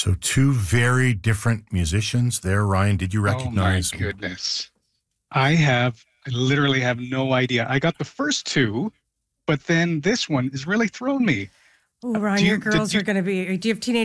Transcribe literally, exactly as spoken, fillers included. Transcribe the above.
So two very different musicians there. Ryan, did you recognize? Oh my goodness. I have, I literally have no idea. I got the first two, but then this one has really thrown me. Oh, Ryan, Do you- your did girls you- are going to be, do you have teenage